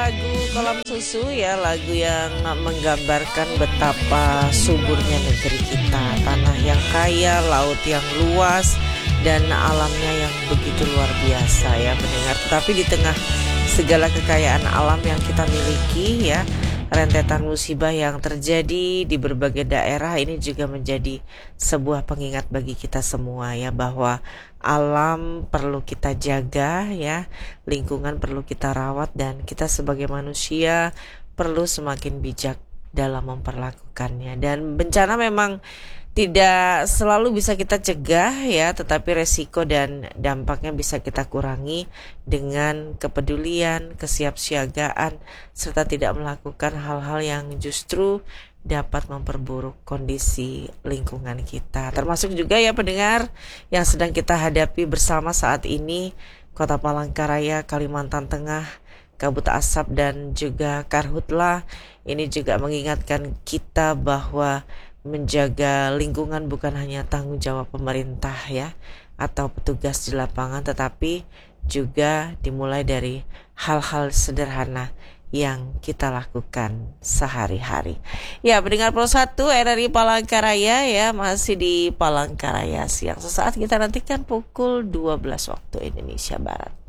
lagu Kolam Susu ya, lagu yang menggambarkan betapa suburnya negeri kita, tanah yang kaya, laut yang luas, dan alamnya yang begitu luar biasa ya pendengar. Tetapi di tengah segala kekayaan alam yang kita miliki ya, rentetan musibah yang terjadi di berbagai daerah ini juga menjadi sebuah pengingat bagi kita semua ya, bahwa alam perlu kita jaga ya, lingkungan perlu kita rawat, dan kita sebagai manusia perlu semakin bijak dalam memperlakukannya. Dan bencana memang tidak selalu bisa kita cegah ya, tetapi resiko dan dampaknya bisa kita kurangi dengan kepedulian, kesiapsiagaan, serta tidak melakukan hal-hal yang justru dapat memperburuk kondisi lingkungan kita. Termasuk juga ya pendengar yang sedang kita hadapi bersama saat ini, Kota Palangkaraya, Kalimantan Tengah, kabut asap dan juga karhutlah. Ini juga mengingatkan kita bahwa menjaga lingkungan bukan hanya tanggung jawab pemerintah ya atau petugas di lapangan, tetapi juga dimulai dari hal-hal sederhana yang kita lakukan sehari-hari. Ya, pendengar Pro 1 RRI Palangkaraya ya, masih di Palangkaraya siang. Sesaat kita nantikan pukul 12 waktu Indonesia Barat.